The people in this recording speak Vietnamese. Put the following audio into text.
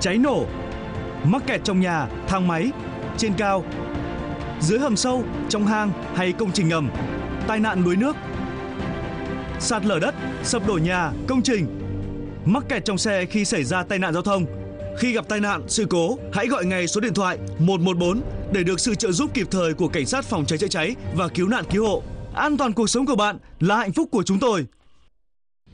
cháy nổ, mắc kẹt trong nhà, thang máy, trên cao, dưới hầm sâu, trong hang hay công trình ngầm, tai nạn đuối nước, sạt lở đất, sập đổ nhà, công trình, mắc kẹt trong xe khi xảy ra tai nạn giao thông. Khi gặp tai nạn, sự cố, hãy gọi ngay số điện thoại 114 để được sự trợ giúp kịp thời của cảnh sát phòng cháy chữa cháy và cứu nạn cứu hộ. An toàn cuộc sống của bạn là hạnh phúc của chúng tôi.